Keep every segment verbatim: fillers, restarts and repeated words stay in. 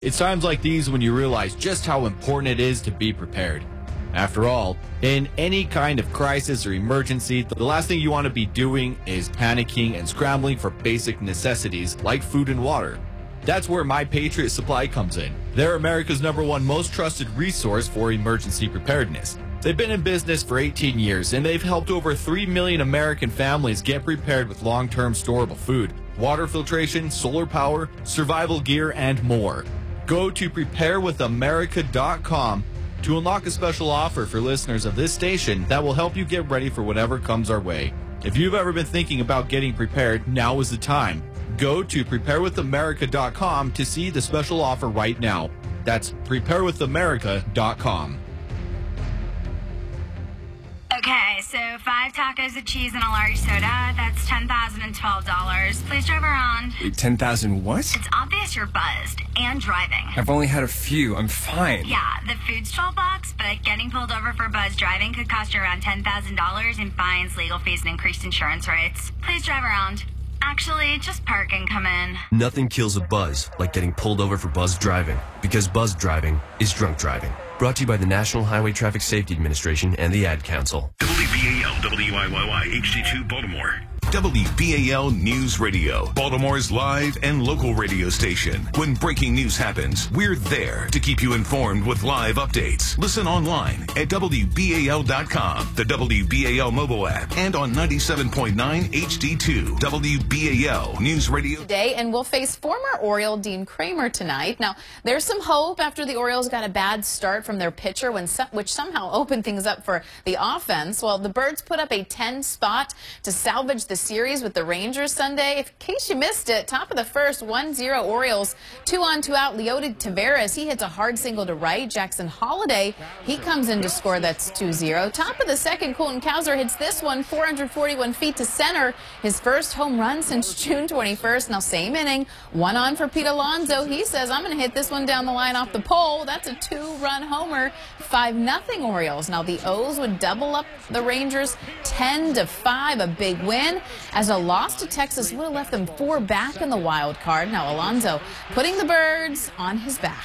It's times like these when you realize just how important it is to be prepared. After all, in any kind of crisis or emergency, the last thing you want to be doing is panicking and scrambling for basic necessities like food and water. That's where My Patriot Supply comes in. They're America's number one most trusted resource for emergency preparedness. They've been in business for eighteen years, and they've helped over three million American families get prepared with long-term storable food, water filtration, solar power, survival gear, and more. Go to prepare with america dot com to unlock a special offer for listeners of this station that will help you get ready for whatever comes our way. If you've ever been thinking about getting prepared, now is the time. Go to prepare with america dot com to see the special offer right now. That's prepare with america dot com. Okay, so five tacos of cheese and a large soda, that's ten thousand twelve dollars. Please drive around. Wait, ten thousand what? It's obvious you're buzzed and driving. I've only had a few. I'm fine. Yeah, the food's twelve bucks, but getting pulled over for buzz driving could cost you around ten thousand dollars in fines, legal fees, and increased insurance rates. Please drive around. Actually, just park and come in. Nothing kills a buzz like getting pulled over for buzz driving, because buzz driving is drunk driving. Brought to you by the National Highway Traffic Safety Administration and the Ad Council. W B A L W I Y Y H D two Baltimore. W B A L News Radio, Baltimore's live and local radio station. When breaking news happens, we're there to keep you informed with live updates. Listen online at W B A L dot com, the W B A L mobile app, and on ninety-seven point nine H D two. W B A L News Radio. Today, and we'll face former Oriole Dean Kramer tonight. Now, there's some hope after the Orioles got a bad start from their pitcher, when some, which somehow opened things up for the offense. Well, the Birds put up a ten spot to salvage the series with the Rangers Sunday. In case you missed it, top of the first, one zero Orioles, two on, two out. Leody Taveras, he hits a hard single to right. Jackson Holiday, he comes in to score. That's two zero. Top of the second, Colton Cowser hits this one four hundred forty-one feet to center. His first home run since June twenty-first. Now, same inning, one on for Pete Alonso. He says, I'm going to hit this one down the line off the pole. That's a two-run homer. five nothing Orioles. Now, the O's would double up the Rangers ten to five, a big win, as a loss to Texas would have left them four back in the wild card. Now, Alonso putting the Birds on his back.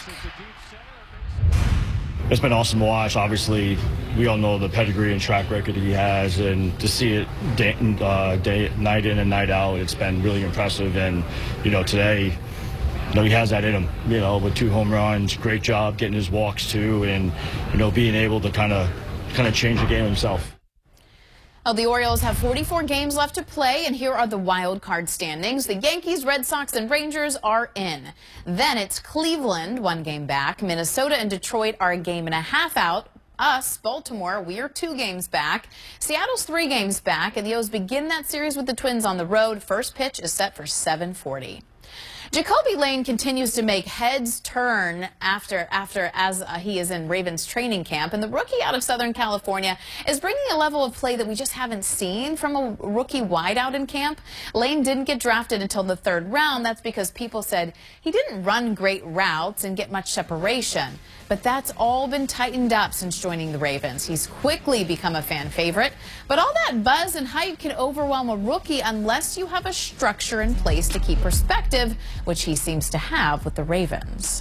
It's been awesome to watch. Obviously, we all know the pedigree and track record he has, and to see it day, uh, day, night in and night out, it's been really impressive. And, you know, today, you know, he has that in him, you know, with two home runs. Great job getting his walks, too, and, you know, being able to kind of kind of change the game himself. Well, the Orioles have forty-four games left to play, and here are the wild card standings. The Yankees, Red Sox, and Rangers are in. Then it's Cleveland, one game back. Minnesota and Detroit are a game and a half out. Us, Baltimore, we are two games back. Seattle's three games back, and the O's begin that series with the Twins on the road. First pitch is set for seven forty. Jacoby Lane continues to make heads turn after after as uh, he is in Ravens training camp, and the rookie out of Southern California is bringing a level of play that we just haven't seen from a rookie wideout in camp. Lane didn't get drafted until the third round. That's because people said he didn't run great routes and get much separation. But that's all been tightened up since joining the Ravens. He's quickly become a fan favorite. But all that buzz and hype can overwhelm a rookie unless you have a structure in place to keep perspective, which he seems to have with the Ravens.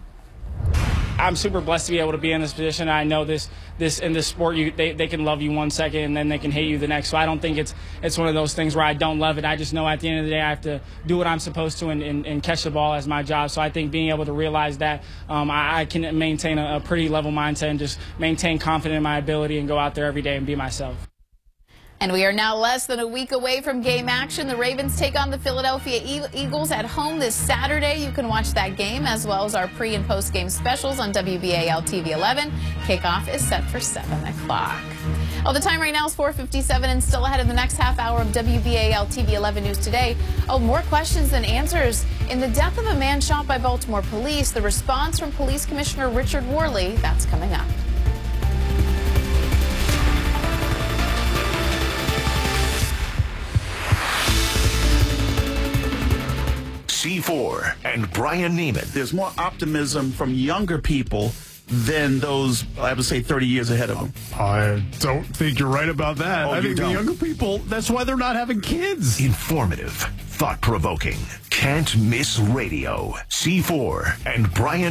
I'm super blessed to be able to be in this position. I know this this in this sport, you they, they can love you one second and then they can hate you the next. So I don't think it's it's one of those things where I don't love it. I just know at the end of the day I have to do what I'm supposed to and, and, and catch the ball as my job. So I think being able to realize that um, I, I can maintain a, a pretty level mindset and just maintain confidence in my ability and go out there every day and be myself. And we are now less than a week away from game action. The Ravens take on the Philadelphia Eagles at home this Saturday. You can watch that game as well as our pre- and post-game specials on W B A L T V eleven. Kickoff is set for seven o'clock. Well, the time right now is four fifty-seven, and still ahead of the next half hour of W B A L T V eleven News Today. Oh, more questions than answers. In the death of a man shot by Baltimore police, the response from Police Commissioner Richard Worley, that's coming up. C four and Brian Neiman. There's more optimism from younger people than those, I would say, thirty years ahead of them. I don't think you're right about that. Oh, I you think don't? the younger people, that's why they're not having kids. Informative, thought-provoking, can't-miss radio. C four and Brian